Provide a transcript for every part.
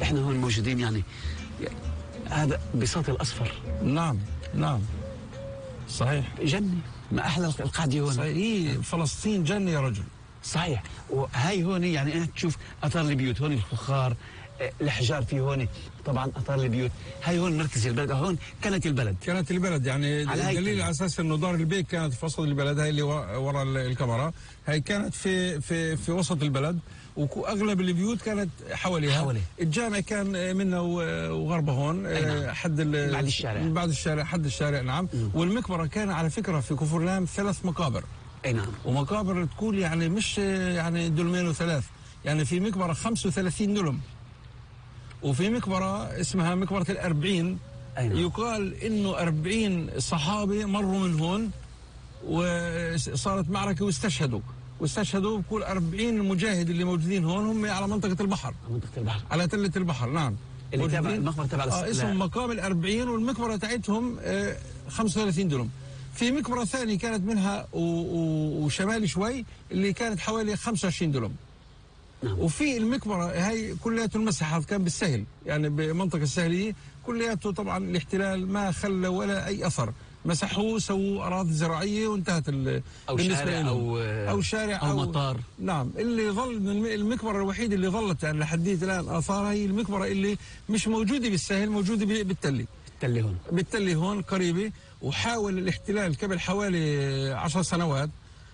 احنا هون موجودين يعني هذا بساط الأصفر. نعم نعم صحيح. جنة، ما أحلى القعدة هون. صحيح، فلسطين جنة يا رجل. صحيح. وهي هون يعني أنت تشوف أثار البيوت هون، الفخار، الأحجار في هون، طبعا أثار البيوت. هاي هون مركز البلد، هون كانت البلد يعني الدليل على أساس إنه دار البيك كانت في وسط البلد. هاي اللي ورا الكاميرا، هاي كانت في وسط البلد، واغلب البيوت كانت حواليها. الجامع كان منه وغربه هون، حد بعد الشارع حد الشارع. نعم. والمقبره كان على فكره في كفر لام 3 مقابر. اي نعم. ومقابر تقول يعني مش يعني دلمين وثلاث، يعني في مقبره 35 دلم، وفي مقبره اسمها مقبره ال40. يقال انه 40 صحابي مروا من هون وصارت معركه واستشهدوا بكل 40 مجاهد اللي موجودين هون هم على منطقة البحر. على تلة البحر. نعم. اللي تابع المقبرة تبع اسمهم مقام ال40، والمقبرة تاعتهم 35 دلم. في مقبرة ثانية كانت منها وشمالي شوي اللي كانت حوالي 25 دلم. نعم. وفي المقبرة هاي كلياته المساحة كان بالسهل، يعني بمنطقة السهلية كلياته. طبعا الاحتلال ما خلى ولا أي أثر، مسحوه، سووا أراضي زراعية وانتهت. أو شارع أو شارع أو مطار. نعم. اللي ظل من المقبرة الوحيدة اللي ظلت يعني لحديت الآن آثارها هي المقبرة اللي مش موجودة بالسهل، موجودة بالتلي هون قريبة. وحاول الاحتلال قبل حوالي 10 سنوات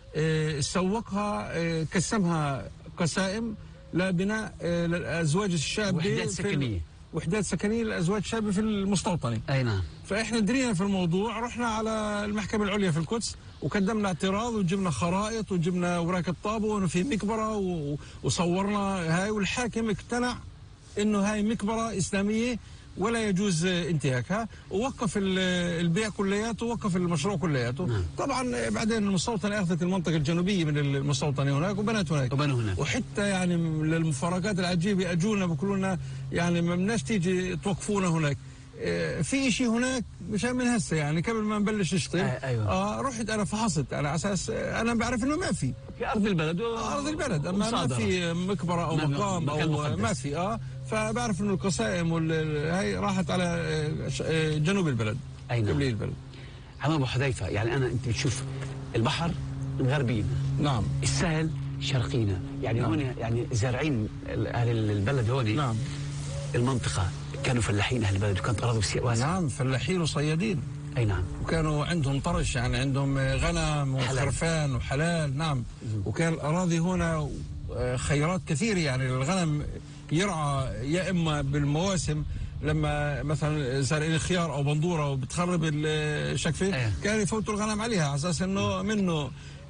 سوقها، قسمها قسائم لبناء للأزواج الشابة، وحدات سكنية للأزواج الشابة في المستوطنة. أي نعم. فإحنا درينا في الموضوع، رحنا على المحكمة العليا في القدس وقدمنا اعتراض، وجبنا خرائط وجبنا اوراق الطابو انه في مقبره وصورنا هاي، والحاكم اقتنع انه هاي مقبره اسلاميه ولا يجوز انتهاكها، ووقف البيع كلياته، ووقف المشروع كلياته. طبعا بعدين المستوطنه اخذت المنطقه الجنوبيه من المستوطنه هناك وبنت هناك. وحتى يعني للمفارقات العجيبه اجونا بيقولوا لنا يعني ما بدناش تيجي توقفونا هناك. في شيء هناك مشان من هسه يعني قبل ما نبلش نشتغل. أيوة. رحت انا فحصت على اساس انا بعرف انه ما في ارض البلد اما ما في مقبره او مقام او ما في. فبعرف انه القسائم هاي راحت على جنوب البلد. قبل البلد. عم ابو حذيفه، يعني انت بتشوف البحر غربينا. نعم. السهل شرقينا، يعني نعم. هون يعني زارعين اهل البلد هون. نعم. المنطقه كانوا فلاحين اهل البلد، وكانت اراضي واسعه. نعم، فلاحين وصيادين. اي نعم. وكانوا عندهم طرش، يعني عندهم غنم وخرفان وحلال. نعم. وكان الاراضي هنا خيرات كثيره، يعني الغنم يرعى يا اما بالمواسم لما مثلا زارعين خيار او بندوره وبتخرب الشكفه. كانوا يفوتوا الغنم عليها على اساس انه منه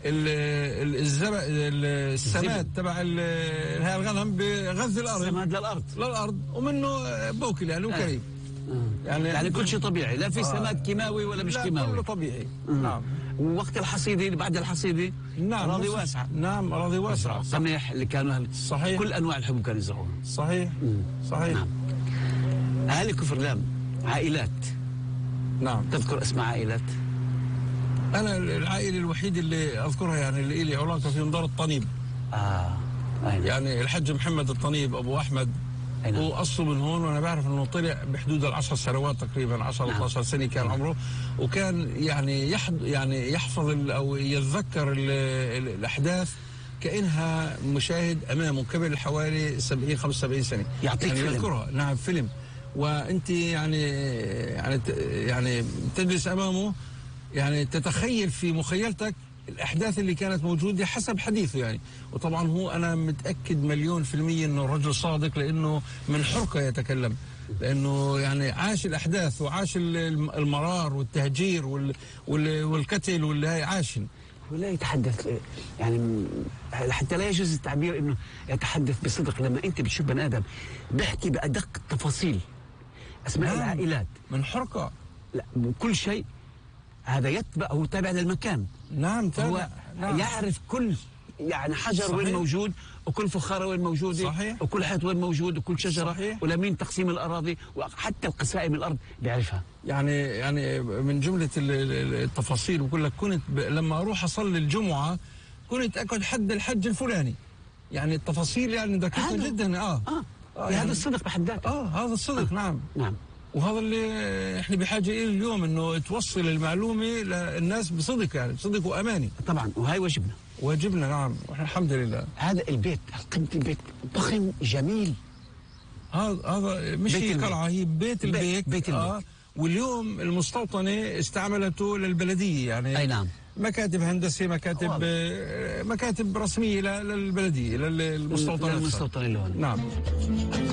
السماد تبع هاي الغنم بغذي الارض. السماد للارض ومنه بوكل يعني وكريم. يعني كل شيء طبيعي، لا في سماد كيماوي ولا مش كيماوي، كله طبيعي. نعم. ووقت الحصيده بعد الحصيده نعم اراضي واسعه. نعم، اراضي واسعه. قمح اللي كانوا صحيح. كل انواع الحبوب كانوا يزرعوها. صحيح. صحيح. نعم. اهالي كفر لام عائلات. نعم. تذكر اسماء عائلات؟ انا العائله الوحيده اللي اذكرها يعني اللي لي علاقه فيهم دار الطنيب. يعني الحج محمد الطنيب ابو احمد. هو اصله من هون، وانا بعرف انه طلع بحدود ال10 سنوات تقريبا، 10 12 سنه كان عمره، وكان يعني يحفظ او يتذكر الاحداث كانها مشاهد امامه قبل حوالي 70 75 سنه. يعطيك يعني فيلم. يذكرها. نعم، فيلم. وانت يعني تجلس امامه، يعني تتخيل في مخيلتك الأحداث اللي كانت موجودة حسب حديثه يعني. وطبعا هو أنا متأكد 100% أنه رجل صادق، لأنه من حرقة يتكلم، لأنه يعني عاش الأحداث وعاش المرار والتهجير والقتل واللي هي عاشن. ولا يتحدث يعني حتى لا يجوز التعبير أنه يتحدث بصدق. لما أنت بتشوف بني آدم بيحكي بأدق التفاصيل، أسماء العائلات من حرقة، لا كل شيء، هذا يتبع، هو تابع للمكان. نعم، هو يعرف كل يعني حجر. صحيح. وين موجود، وكل فخاره وين موجوده. صحيح. وكل حيط وين موجود، وكل شجره. صحيح. ولمين تقسيم الاراضي، وحتى القسائم الارض بيعرفها. يعني من جمله التفاصيل بقول لك كنت لما اروح اصلي الجمعه كنت اقعد حد الحج الفلاني، يعني التفاصيل يعني دقيقه جدا. هذا الصدق بحد ذاته. هذا الصدق. نعم. نعم. وهذا اللي احنا بحاجه اليه اليوم، انه توصل المعلومه للناس بصدق، يعني بصدق وامانه. طبعا، وهي واجبنا. نعم، واحنا الحمد لله. هذا البيت، قيمة البيت ضخم جميل. هذا مش هي قلعه، هي بيت البيت. واليوم المستوطنه استعملته للبلديه، يعني اي نعم، مكاتب هندسيه، مكاتب رسميه للبلديه، للمستوطنات. للمستوطنه اللي هون. نعم.